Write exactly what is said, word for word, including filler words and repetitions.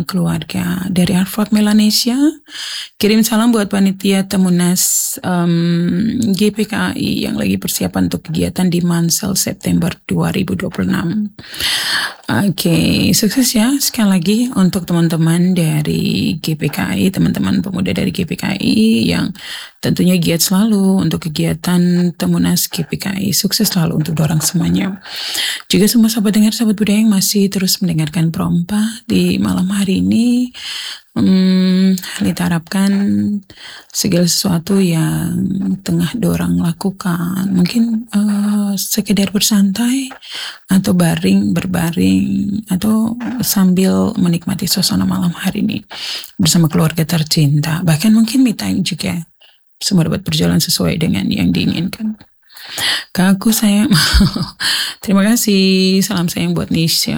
keluarga. Dari Harvard Melanesia, kirim salam buat panitia Temunas um, G P K I yang lagi persiapan untuk kegiatan di Mansel September dua ribu dua puluh enam. Oke, okay, sukses ya sekali lagi untuk teman-teman dari G P K I, teman-teman pemuda dari G P K I yang tentunya giat selalu untuk kegiatan Temunas G P K I. Sukses selalu untuk dorang semuanya. Juga semua sahabat dengar, sahabat budaya yang masih terus mendengarkan Prompa di malam hari ini, hmm, kita harapkan segala sesuatu yang tengah dorang lakukan, mungkin uh, sekedar bersantai atau baring, berbaring, atau sambil menikmati suasana malam hari ini bersama keluarga tercinta, bahkan mungkin me time juga, semua dapat berjalan sesuai dengan yang diinginkan. Kakakku sayang, terima kasih, salam sayang buat Nisha.